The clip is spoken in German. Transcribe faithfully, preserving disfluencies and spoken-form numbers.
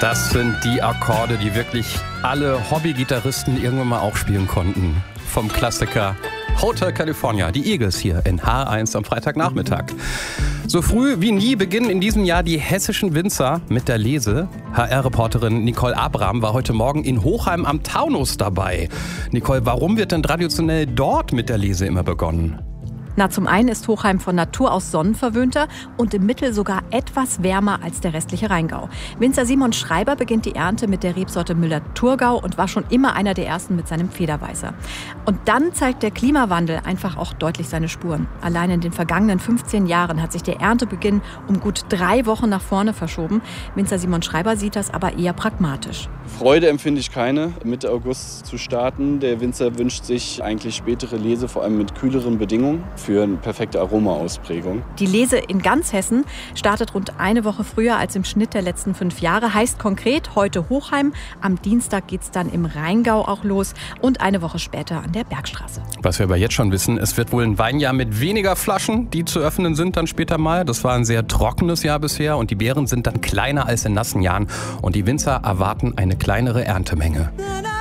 Das sind die Akkorde, die wirklich alle Hobbygitarristen irgendwann mal auch spielen konnten. Vom Klassiker Hotel California, die Eagles hier in H eins am Freitagnachmittag. So früh wie nie beginnen in diesem Jahr die hessischen Winzer mit der Lese. H R-Reporterin Nicole Abraham war heute Morgen in Hochheim am Taunus dabei. Nicole, warum wird denn traditionell dort mit der Lese immer begonnen? Na, zum einen ist Hochheim von Natur aus sonnenverwöhnter und im Mittel sogar etwas wärmer als der restliche Rheingau. Winzer Simon Schreiber beginnt die Ernte mit der Rebsorte Müller-Thurgau und war schon immer einer der ersten mit seinem Federweißer. Und dann zeigt der Klimawandel einfach auch deutlich seine Spuren. Allein in den vergangenen fünfzehn Jahren hat sich der Erntebeginn um gut drei Wochen nach vorne verschoben. Winzer Simon Schreiber sieht das aber eher pragmatisch. Freude empfinde ich keine, Mitte August zu starten. Der Winzer wünscht sich eigentlich spätere Lese, vor allem mit kühleren Bedingungen, für eine perfekte Aromaausprägung. Die Lese in ganz Hessen startet rund eine Woche früher als im Schnitt der letzten fünf Jahre. Heißt konkret heute Hochheim. Am Dienstag geht's dann im Rheingau auch los und eine Woche später an der Bergstraße. Was wir aber jetzt schon wissen, es wird wohl ein Weinjahr mit weniger Flaschen, die zu öffnen sind dann später mal. Das war ein sehr trockenes Jahr bisher und die Beeren sind dann kleiner als in nassen Jahren. Und die Winzer erwarten eine kleinere Erntemenge.